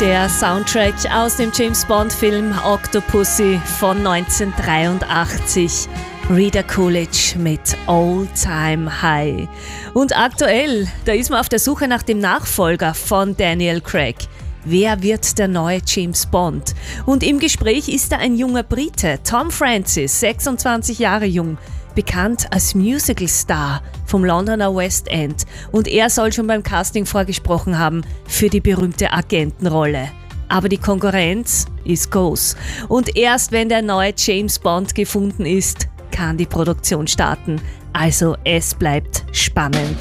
Der Soundtrack aus dem James-Bond-Film Octopussy von 1983. Rita Coolidge mit All Time High. Und aktuell, da ist man auf der Suche nach dem Nachfolger von Daniel Craig. Wer wird der neue James Bond? Und im Gespräch ist da ein junger Brite, Tom Francis, 26 Jahre jung, bekannt als Musical-Star vom Londoner West End. Und er soll schon beim Casting vorgesprochen haben für die berühmte Agentenrolle. Aber die Konkurrenz ist groß. Und erst wenn der neue James Bond gefunden ist, kann die Produktion starten. Also es bleibt spannend.